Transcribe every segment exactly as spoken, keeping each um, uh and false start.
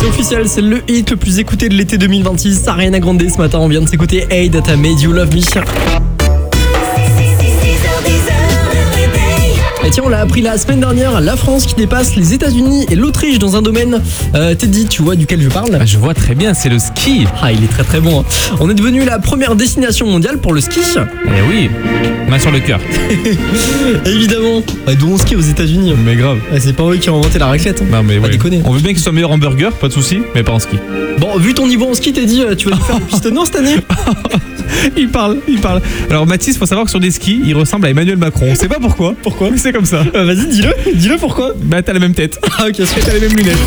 C'est officiel, c'est le hit le plus écouté de l'été deux mille vingt-six. Ariana Grande ce matin, on vient de s'écouter Hey That I Made You Love Me. Et tiens, on l'a appris la semaine dernière, la France qui dépasse les États-Unis et l'Autriche dans un domaine. Euh, Teddy, tu vois duquel je parle? Je vois très bien, c'est le ski. Ah, il est très très bon. Hein. On est devenu la première destination mondiale pour le ski. Eh oui, main sur le cœur. Évidemment. Bah, d'où on skie aux États-Unis. Mais grave. Ah, c'est pas eux qui ont inventé la raclette. Hein. Non mais pas ouais. déconner. On veut bien qu'il soit meilleur en burger, pas de souci, mais pas en ski. Bon, vu ton niveau en ski, Teddy, tu vas nous faire le pistonneau cette année? Il parle, il parle. Alors Mathis, faut savoir que sur des skis, il ressemble à Emmanuel Macron. On sait pas pourquoi. Pourquoi? Mais c'est comme ça. Euh, Vas-y, dis-le. Dis-le pourquoi. Bah t'as la même tête. Ah ok, Et t'as les mêmes lunettes.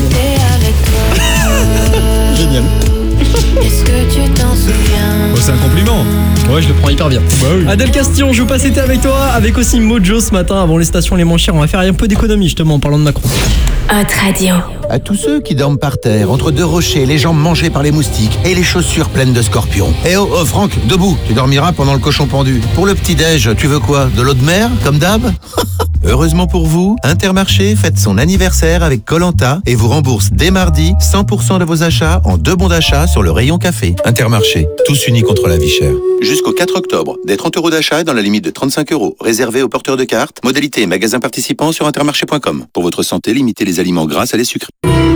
Génial. Est-ce que tu t'en souviens? Oh, c'est un compliment. Ouais, je le prends hyper bien. Bah oui. Adèle Castillon, je veux pas c'était avec toi, avec aussi Mojo ce matin avant les stations les moins chères. On va faire un peu d'économie justement en parlant de Macron. Hot Radio. À tous ceux qui dorment par terre, entre deux rochers, les jambes mangées par les moustiques et les chaussures pleines de scorpions. Eh oh, oh Franck, debout, tu dormiras pendant le cochon pendu. Pour le petit-déj, tu veux quoi? De l'eau de mer, comme d'hab? Heureusement pour vous, Intermarché fête son anniversaire avec Koh-Lanta et vous rembourse dès mardi cent pour cent de vos achats en deux bons d'achat sur le rayon café. Intermarché, tous unis contre la vie chère. Jusqu'au quatre octobre, des trente euros d'achat dans la limite de trente-cinq euros, réservé aux porteurs de cartes. Modalité et magasins participants sur intermarché point com. Pour votre santé, limitez les aliments gras à les sucrés.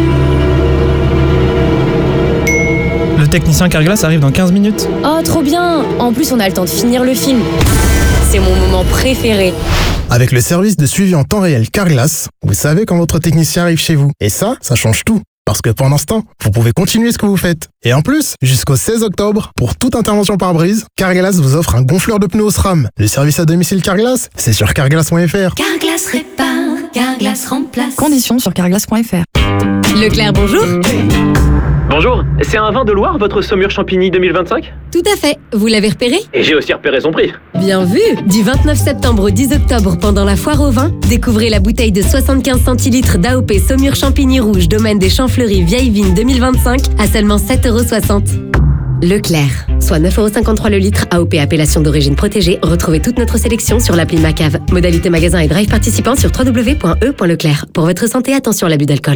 Le technicien Carglass arrive dans quinze minutes. Oh, trop bien! En plus, on a le temps de finir le film. C'est mon moment préféré. Avec le service de suivi en temps réel Carglass, vous savez quand votre technicien arrive chez vous. Et ça, ça change tout. Parce que pendant ce temps, vous pouvez continuer ce que vous faites. Et en plus, jusqu'au seize octobre, pour toute intervention par brise, Carglass vous offre un gonfleur de pneus au SRAM. Le service à domicile Carglass, c'est sur carglass point f r. Carglass répare, Carglass remplace. Conditions sur carglass point f r. Leclerc, bonjour. Bonjour, c'est un vin de Loire, votre Saumur Champigny deux mille vingt-cinq? Tout à fait. Vous l'avez repéré? Et j'ai aussi repéré son prix. Bien vu. Du vingt-neuf septembre au dix octobre, pendant la foire au vin, découvrez la bouteille de soixante-quinze centilitres d'A O P Saumur Champigny Rouge, domaine des Champs Fleuris, Vieille Vigne deux mille vingt-cinq, à seulement sept euros soixante. Leclerc, soit neuf euros cinquante-trois le litre, A O P appellation d'origine protégée. Retrouvez toute notre sélection sur l'appli Macave. Modalité magasin et drive participant sur w w w point e point leclerc. Pour votre santé, attention à l'abus d'alcool.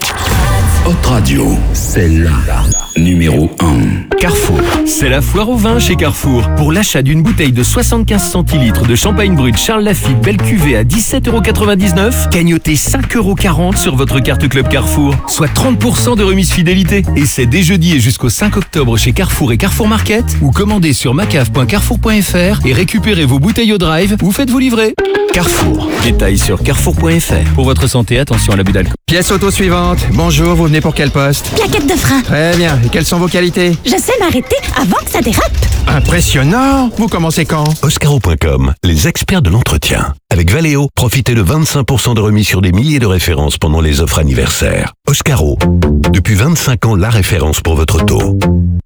Hot Radio, c'est la numéro un. Carrefour. C'est la foire au vin chez Carrefour. Pour l'achat d'une bouteille de soixante-quinze centilitres de champagne brut Charles Lafite belle cuvée à dix-sept euros quatre-vingt-dix-neuf, gagnotez cinq euros quarante sur votre carte Club Carrefour, soit trente pour cent de remise fidélité. Et c'est dès jeudi et jusqu'au cinq octobre chez Carrefour et Carrefour Market, ou commandez sur macave point carrefour point f r et récupérez vos bouteilles au drive ou faites-vous livrer. Carrefour. Détails sur carrefour point f r. Pour votre santé, attention à l'abus d'alcool. Pièce auto suivante. Bonjour, vous venez pour quel poste? Plaquette de frein. Très bien. Et quelles sont vos qualités? Je sais m'arrêter avant que ça dérape. Impressionnant. Vous commencez quand? Oscaro point com, les experts de l'entretien. Avec Valeo, profitez de vingt-cinq pour cent de remise sur des milliers de références pendant les offres anniversaires. Oscaro. Depuis vingt-cinq ans, la référence pour votre auto.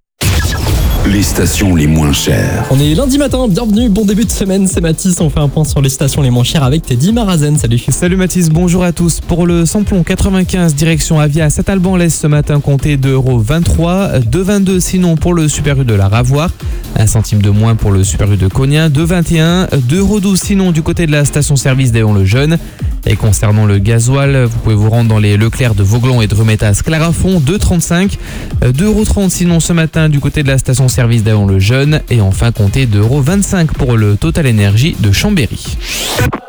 Les stations les moins chères. On est lundi matin, bienvenue, bon début de semaine, c'est Mathis, on fait un point sur les stations les moins chères avec Teddy Marazen, salut. Salut Mathis, bonjour à tous. Pour le samplon quatre-vingt-quinze direction Avia à Saint-Alban-l'Est ce matin, comptez deux euros vingt-trois, deux euros vingt-deux sinon pour le Super U de la Ravoire, un centime de moins pour le Super U de Cognin, deux euros vingt et un, deux euros douze sinon du côté de la station-service d'Ayon-le-Jeune. Et concernant le gasoil, vous pouvez vous rendre dans les Leclerc de Vauglon et de Remétas-Clarafond, deux euros trente-cinq, deux euros trente sinon ce matin du côté de la station-service d'Ayon-le-Jeune. Et enfin, comptez deux euros vingt-cinq pour le Total Énergie de Chambéry.